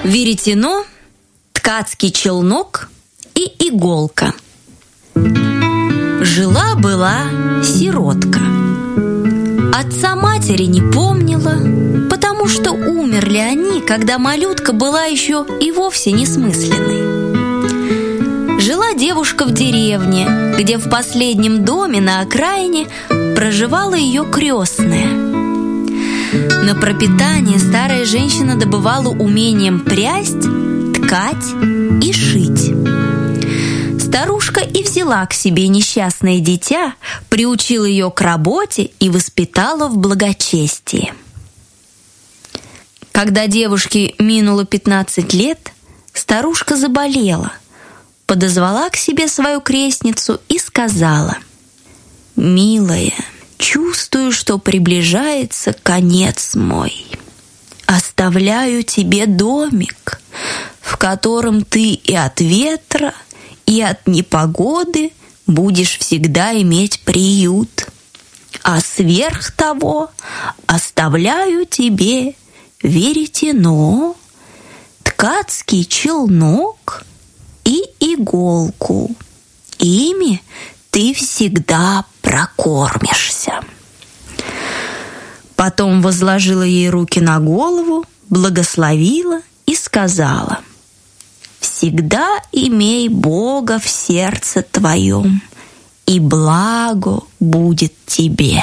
веретено, ткацкий челнок и иголка. Жила-была сиротка. Отца-матери не помнила, потому что умерли они, когда малютка была еще и вовсе несмысленной. Жила девушка в деревне, где в последнем доме на окраине проживала ее крестная. На пропитание старая женщина добывала умением прясть, ткать и шить. Старушка и взяла к себе несчастное дитя, приучила ее к работе и воспитала в благочестии. Когда девушке минуло 15 лет, старушка заболела, подозвала к себе свою крестницу и сказала: «Милая, чувствую, что приближается конец мой. Оставляю тебе домик, в котором ты и от ветра, и от непогоды будешь всегда иметь приют. А сверх того оставляю тебе веретено, ткацкий челнок и иголку. Ими ты всегда прокормишься». Потом возложила ей руки на голову, благословила и сказала: «Всегда имей Бога в сердце твоем, и благо будет тебе».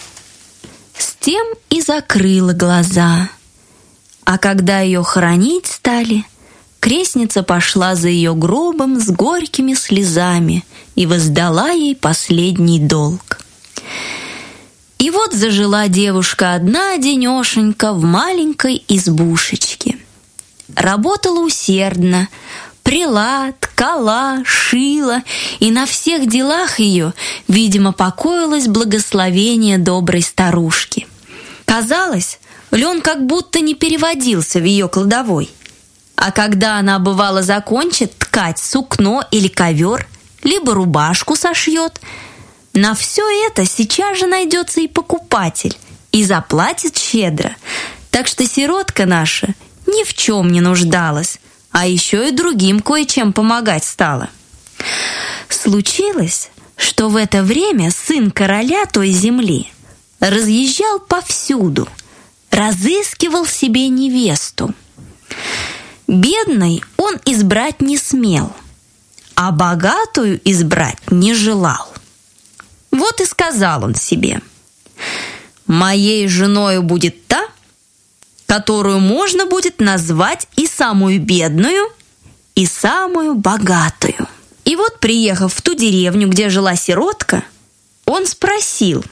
С тем и закрыла глаза. А когда ее хоронить стали, крестница пошла за ее гробом с горькими слезами и воздала ей последний долг. И вот зажила девушка одна-денешенька в маленькой избушечке. Работала усердно, пряла, ткала, шила, и на всех делах ее, видимо, покоилось благословение доброй старушки. Казалось, лен как будто не переводился в ее кладовой. А когда она, бывало, закончит ткать сукно или ковер, либо рубашку сошьет, на все это сейчас же найдется и покупатель, и заплатит щедро. Так что сиротка наша ни в чем не нуждалась, а еще и другим кое-чем помогать стала. Случилось, что в это время сын короля той земли разъезжал повсюду, разыскивал себе невесту. Бедной он избрать не смел, а богатую избрать не желал. Вот и сказал он себе: «Моей женою будет та, которую можно будет назвать и самую бедную, и самую богатую». И вот, приехав в ту деревню, где жила сиротка, он спросил: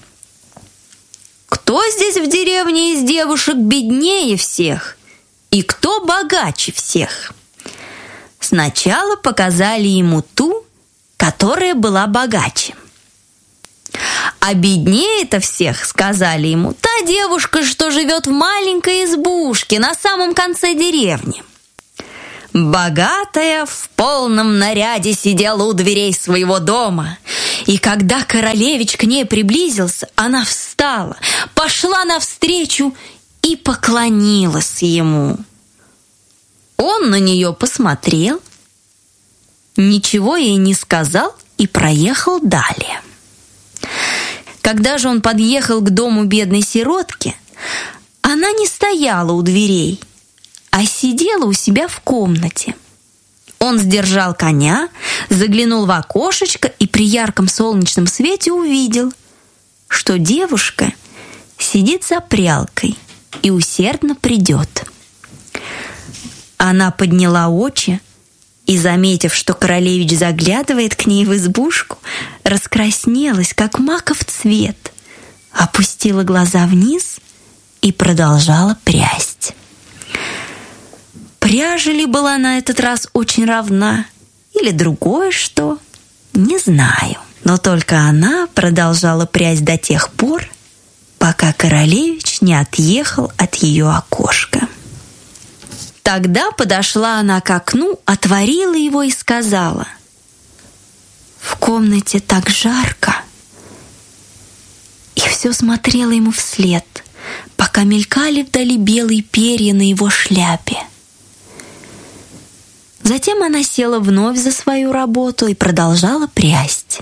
«Кто здесь в деревне из девушек беднее всех, и кто богаче всех?» Сначала показали ему ту, которая была богаче. А беднее-то всех, сказали ему, та девушка, что живет в маленькой избушке на самом конце деревни. Богатая в полном наряде сидела у дверей своего дома, и когда королевич к ней приблизился, она встала, пошла навстречу и поклонилась ему. Он на нее посмотрел, ничего ей не сказал и проехал далее. Когда же он подъехал к дому бедной сиротки, она не стояла у дверей, а сидела у себя в комнате. Он сдержал коня, заглянул в окошечко и при ярком солнечном свете увидел, что девушка сидит за прялкой и усердно прядет. Она подняла очи и, заметив, что королевич заглядывает к ней в избушку, раскраснелась, как маков цвет, опустила глаза вниз и продолжала прясть. Пряжа ли была на этот раз очень равна, или другое что, не знаю. Но только она продолжала прясть до тех пор, пока королевич не отъехал от ее окошка. Тогда подошла она к окну, отворила его и сказала: «В комнате так жарко». И все смотрела ему вслед, пока мелькали вдали белые перья на его шляпе. Затем она села вновь за свою работу и продолжала прясть.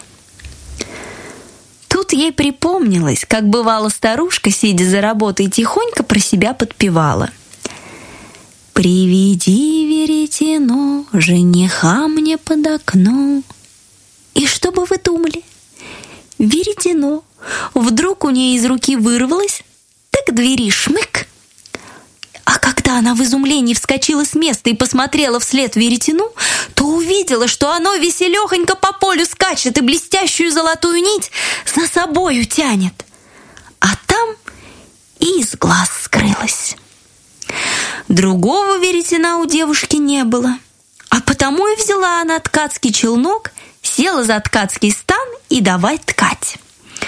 Тут ей припомнилось, как бывало старушка, сидя за работой, тихонько про себя подпевала: «Приведи веретено, жениха мне под окно». И что бы вы думали? Веретено вдруг у нее из руки вырвалось, так к двери шмык. А когда она в изумлении вскочила с места и посмотрела вслед веретену, то увидела, что оно веселехонько по полю скачет и блестящую золотую нить за собою тянет. А там и из глаз скрылось. Другого веретена у девушки не было, а потому и взяла она ткацкий челнок, села за ткацкий стан и давай ткать.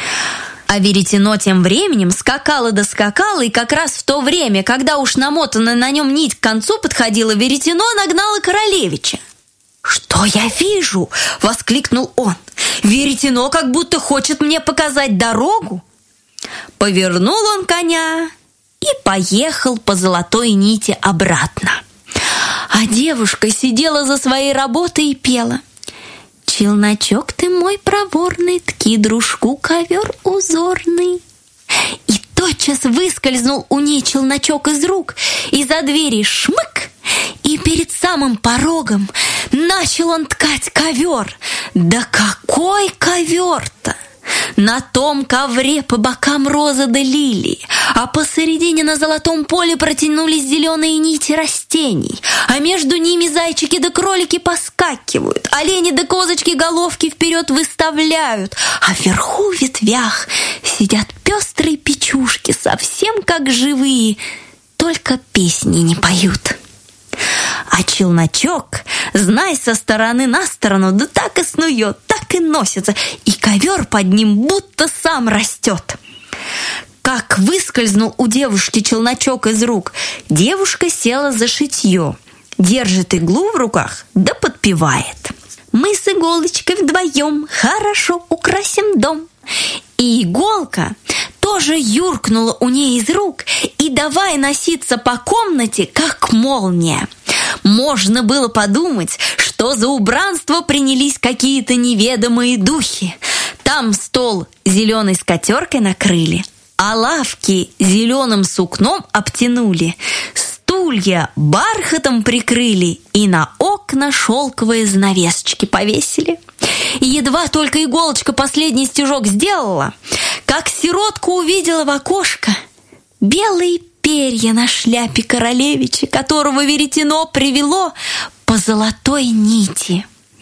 А веретено тем временем скакало да скакало, и как раз в то время, когда уж намотанная на нем нить к концу подходила, веретено нагнало королевича. «Что я вижу?» — воскликнул он. «Веретено как будто хочет мне показать дорогу». Повернул он коня и поехал по золотой нити обратно. А девушка сидела за своей работой и пела: «Челночок ты мой проворный, тки дружку ковер узорный». И тотчас выскользнул у ней челночок из рук, и за двери шмык, и перед самым порогом начал он ткать ковер. Да какой ковер-то! На том ковре по бокам розы да лилии, а посередине на золотом поле протянулись зеленые нити растений, а между ними зайчики да кролики поскакивают, олени да козочки головки вперед выставляют, а вверху в ветвях сидят пестрые печушки, совсем как живые, только песни не поют. А челночок, знай, со стороны на сторону, да так и снует, так и носится, и ковер под ним будто сам растет. Как выскользнул у девушки челночок из рук, девушка села за шитье, держит иглу в руках, да подпевает: «Мы с иголочкой вдвоем хорошо украсим дом». И иголка тоже юркнула у ней из рук и давай носиться по комнате, как молния. Можно было подумать, что за убранство принялись какие-то неведомые духи. Там стол зеленой скатеркой накрыли, а лавки зеленым сукном обтянули, стулья бархатом прикрыли и на окна шелковые занавесочки повесили. И едва только иголочка последний стежок сделала, как сиротка увидела в окошко белые перья на шляпе королевича, которого веретено привело по золотой нити.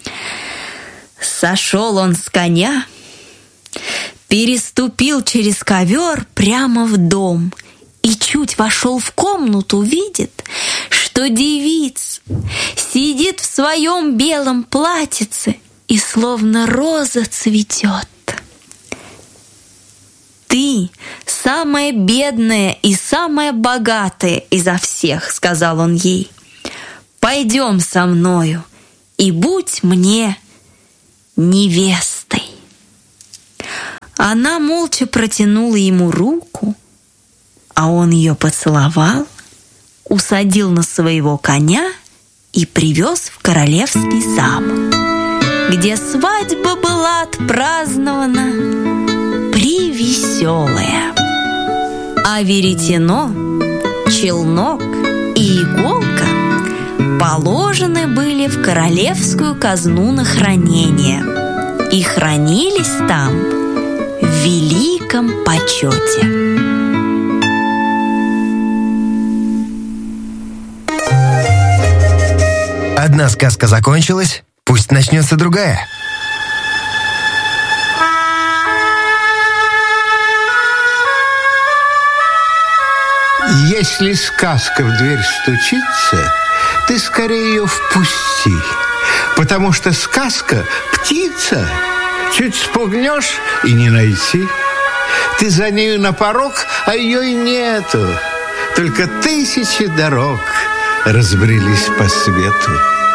Сошел он с коня, переступил через ковер прямо в дом и чуть вошел в комнату, видит, что девица сидит в своем белом платьице и словно роза цветет. «Ты самая бедная и самая богатая изо всех», — сказал он ей. «Пойдем со мною и будь мне невестой». Она молча протянула ему руку, а он ее поцеловал, усадил на своего коня и привез в королевский замок, где свадьба была отпразднована превеселая. А веретено, челнок и иголка положены были в королевскую казну на хранение и хранились там в великом почете. Одна сказка закончилась, пусть начнется другая. Если сказка в дверь стучится, ты скорее ее впусти, потому что сказка — птица, чуть спугнешь и не найти. Ты за нею на порог, а ее и нету, только тысячи дорог разбрелись по свету.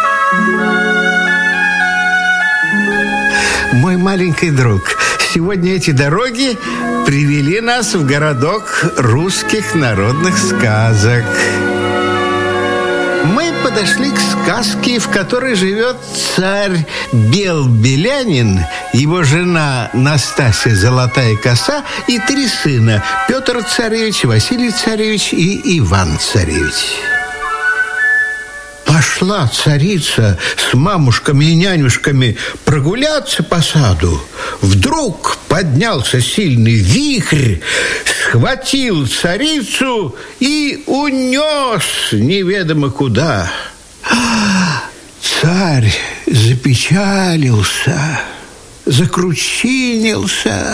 Мой маленький друг, сегодня эти дороги привели нас в городок русских народных сказок. Мы подошли к сказке, в которой живет царь Бел-Белянин, его жена Настасья Золотая Коса и 3 сына: Петр царевич, Василий царевич и Иван царевич. Пошла царица с мамушками и нянюшками прогуляться по саду. Вдруг поднялся сильный вихрь, схватил царицу и унес неведомо куда. Царь запечалился, закручинился.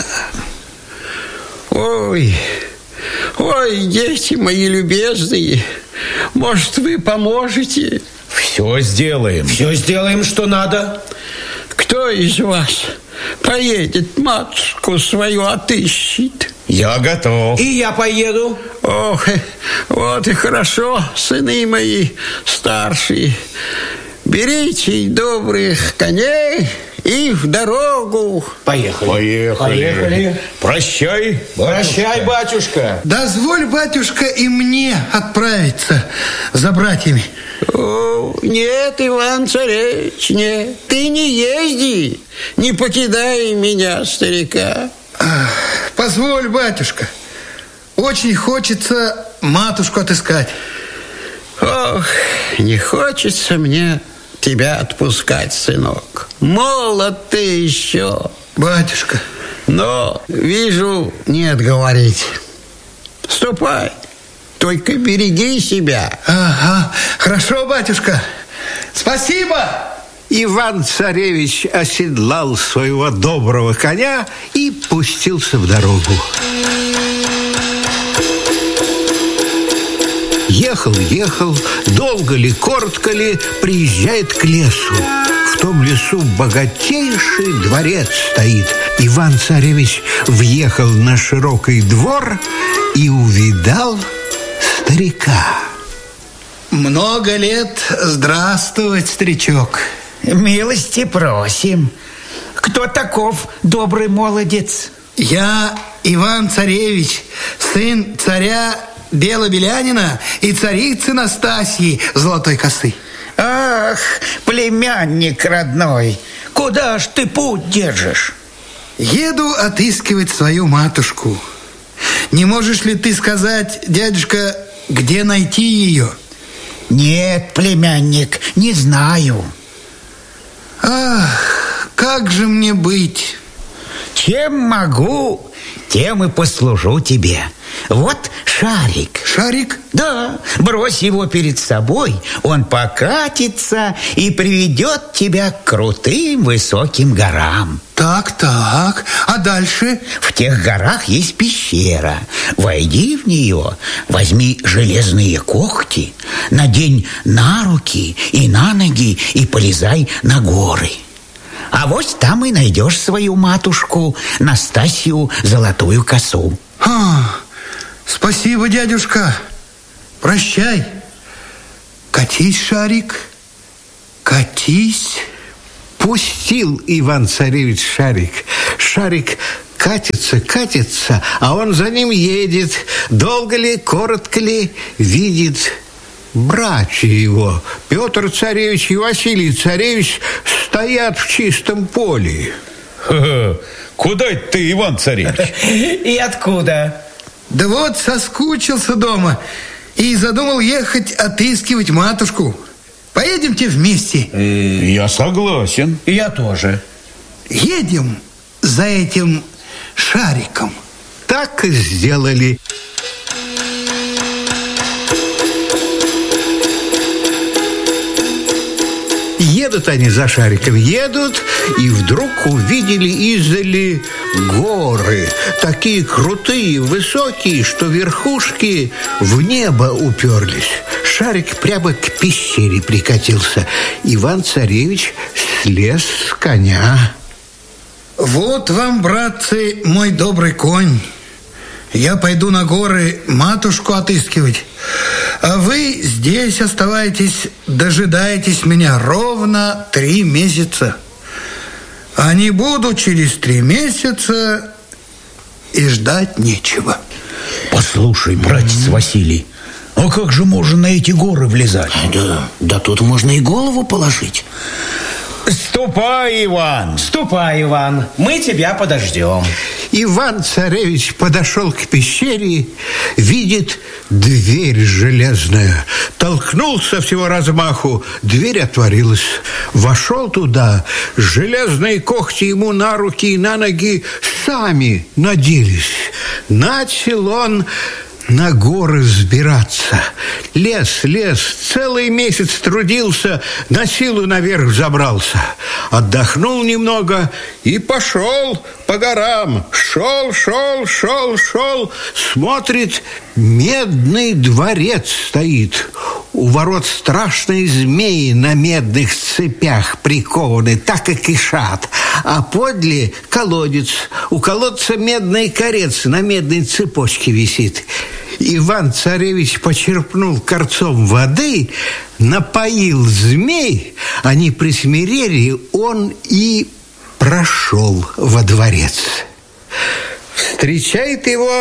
Ой, дети мои любезные, может, вы поможете? Все сделаем, что надо. Кто из вас поедет, матушку свою отыщет? Я готов. И я поеду. Ох, вот и хорошо, сыны мои старшие. Берите добрых коней и в дорогу. Поехали. Прощай, батюшка. Дозволь, батюшка, и мне отправиться за братьями. О, нет, Иван царевич, нет. Ты не езди, не покидай меня, старика. Позволь, батюшка. Очень хочется матушку отыскать. Ох, не хочется мне тебя отпускать, сынок. Молод ты еще. Батюшка. Но, вижу, нет говорить. Ступай, только береги себя. Ага, хорошо, батюшка. Спасибо. Иван-царевич оседлал своего доброго коня и пустился в дорогу. Ехал, долго ли, коротко ли, приезжает к лесу. В том лесу богатейший дворец стоит. Иван-царевич въехал на широкий двор и увидал старика. Много лет здравствовать, старичок. Милости просим. Кто таков добрый молодец? Я Иван-царевич, сын царя Бела-Белянина и царицы Настасьи Золотой Косы. Ах, племянник родной, куда ж ты путь держишь? Еду отыскивать свою матушку. Не можешь ли ты сказать, дядюшка, где найти ее? Нет, племянник, не знаю. Ах, как же мне быть? Чем могу, тем и послужу тебе. Вот шарик. Шарик? Да, брось его перед собой, он покатится и приведет тебя к крутым высоким горам. Так, а дальше? В тех горах есть пещера. Войди в нее, возьми железные когти, надень на руки и на ноги и полезай на горы. А вот там и найдешь свою матушку, Настасью Золотую Косу. Спасибо, дядюшка. Прощай. Катись, шарик, катись. Пустил Иван-царевич шарик. Шарик катится, а он за ним едет. Долго ли, коротко ли, видит братья его, Петр царевич и Василий царевич, стоят в чистом поле. Куда это ты, Иван-царевич? И откуда? Да вот соскучился дома и задумал ехать отыскивать матушку. Поедемте вместе. Я согласен. Я тоже. Едем за этим шариком. Так и сделали. Едут они за шариком, едут, и вдруг увидели издали горы, такие крутые, высокие, что верхушки в небо уперлись. Шарик прямо к пещере прикатился. Иван-царевич слез с коня. Вот вам, братцы, мой добрый конь. Я пойду на горы матушку отыскивать, а вы здесь оставайтесь, дожидаетесь меня ровно 3 месяца. А не буду через 3 месяца, и ждать нечего. Послушай, братец Василий, А как же можно на эти горы влезать? Да тут можно и голову положить. Ступай, Иван. Ступай, Иван, мы тебя подождем. Иван-царевич подошел к пещере, видит дверь железная. Толкнул со всего размаху, дверь отворилась. Вошел туда, железные когти ему на руки и на ноги сами наделись. Начал он на горы взбираться. Лез, целый месяц трудился, на силу наверх забрался. Отдохнул немного и пошел по горам. Шел, смотрит, медный дворец стоит. У ворот страшные змеи на медных цепях прикованы, так и кишат. А подле колодец. У колодца медный корец на медной цепочке висит. Иван-царевич почерпнул корцом воды, напоил змей, они присмирели, он и прошел во дворец. Встречает его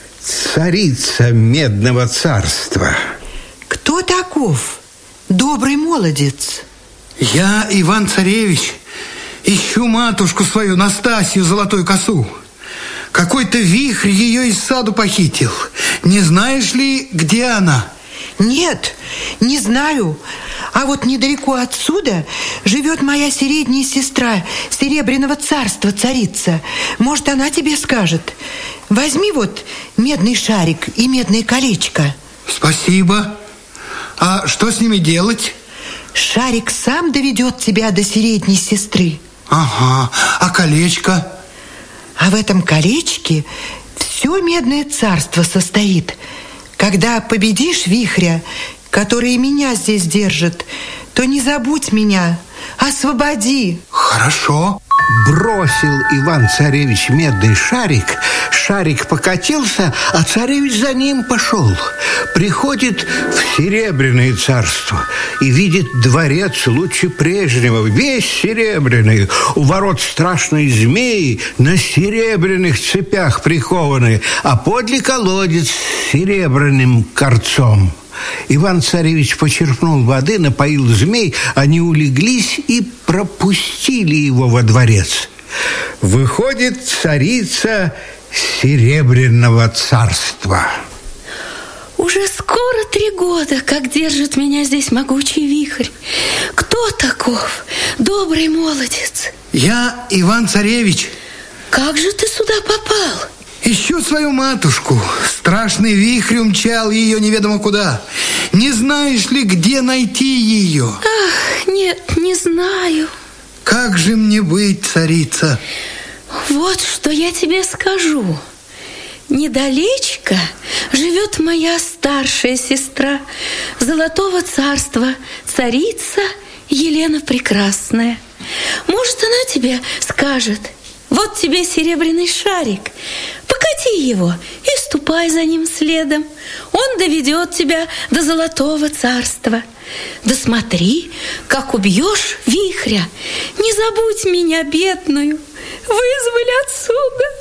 царица Медного царства. Кто таков, добрый молодец? Я, Иван-царевич, ищу матушку свою, Настасью, золотую косу. Какой-то вихрь ее из саду похитил. Не знаешь ли, где она? Нет, не знаю. А вот недалеко отсюда живет моя средняя сестра Серебряного царства, царица. Может, она тебе скажет. Возьми вот медный шарик и медное колечко. Спасибо. А что с ними делать? Шарик сам доведет тебя до средней сестры. Ага, а колечко? А в этом колечке все Медное царство состоит. Когда победишь вихря, который меня здесь держит, то не забудь меня, освободи. Хорошо. Бросил Иван-царевич медный шарик. Шарик покатился, а царевич за ним пошел. Приходит в Серебряное царство и видит дворец лучше прежнего, весь серебряный. У ворот страшные змеи на серебряных цепях прикованы, а подле колодец с серебряным корцом. Иван-царевич почерпнул воды, напоил змей, они улеглись и пропустили его во дворец. Выходит царица Серебряного царства. Уже скоро 3 года, как держит меня здесь могучий вихрь. Кто таков, добрый молодец? Я Иван-царевич. Как же ты сюда попал? Ищу свою матушку. Страшный вихрь умчал ее неведомо куда. Не знаешь ли, где найти ее? Ах, нет, не знаю. Как же мне быть, царица? Вот что я тебе скажу. Недалечко живет моя старшая сестра Золотого царства, царица Елена Прекрасная. Может, она тебе скажет: вот тебе серебряный шарик, покати его и ступай за ним следом. Он доведет тебя до Золотого царства. Да смотри, как убьешь вихря, не забудь меня, бедную, вызволь отсюда.